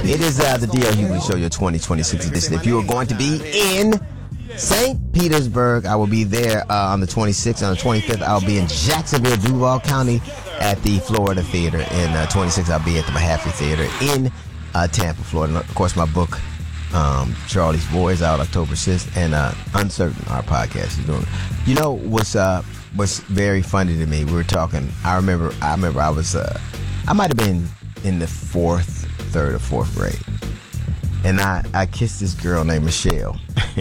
It is the D.L. Hughley Show, your 2026 edition. If you are going to be in St. Petersburg, I will be there on the 26th. On the 25th, I'll be in Jacksonville, Duval County at the Florida Theater. And 26th, I'll be at the Mahaffey Theater in Tampa, Florida. And of course, my book, Charlie's Boys, out October 6th. And Uncertain, our podcast is doing. You know what's very funny to me? We were talking. I remember I was I might have been in the third or fourth grade, and I kissed this girl named Michelle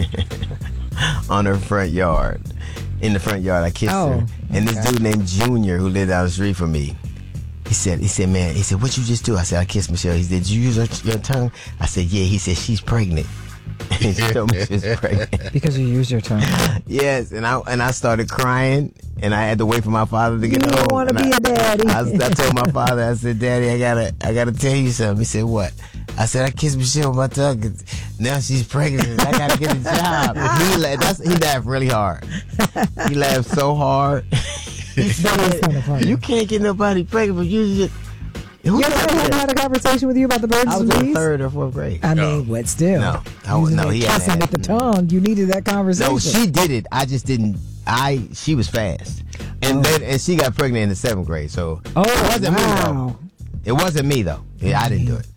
on her front yard. In the front yard, I kissed her, and this dude named Junior, who lived down the street from me, he said, man, what'd you just do? I said, I kissed Michelle. He said, did you use your tongue? I said, yeah. He said, she's pregnant. She told me she was pregnant. Because you used your tongue. Yes, and I started crying, and I had to wait for my father to get home. You don't want to be a daddy. I told my father, I said, Daddy, I gotta tell you something. He said, what? I said, I kissed Michelle with my tongue. Now she's pregnant. I gotta get a job. He laughed really hard. He laughed so hard. You can't get nobody pregnant, but you just. You ever had a conversation with you about the birds I and was in bees? third or fourth grade. I mean, what still? No, he had kissing with the tongue. You needed that conversation. No, she did it. I just didn't. She was fast, and she got pregnant in the 7th grade. So it wasn't me though. It wasn't me though. Yeah, I didn't do it.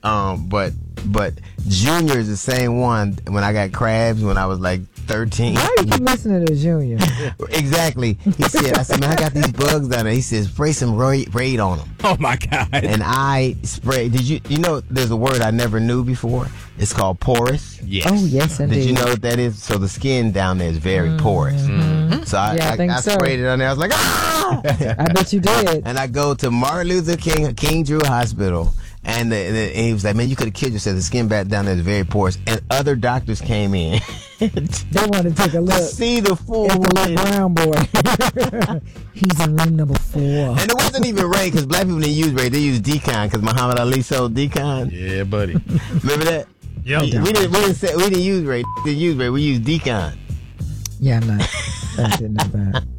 But Junior is the same one. When I got crabs when I was like 13. Why do you keep listening to Junior? Exactly. He said, I said, man, I got these bugs down there. He says, spray some Raid on them. Oh my God. And I sprayed. You know, there's a word I never knew before. It's called porous. Yes. Oh, yes, indeed. Did you know what that is? So the skin down there is very porous. Mm-hmm. So I sprayed it on there. I was like, ah! I bet you did. And I go to Martin Luther King Drew Hospital. And he was like, man, you could have killed yourself. The skin back down there is very porous. And other doctors came in. They want to take a look. To see the fool. It's the little brown boy. He's in room number 4. And it wasn't even Ray, because black people didn't use Ray. They used Decon, because Muhammad Ali sold Decon. Yeah, buddy. Remember that? Yeah. We didn't use Ray. We used Decon. Yeah, I'm not. I didn't know that.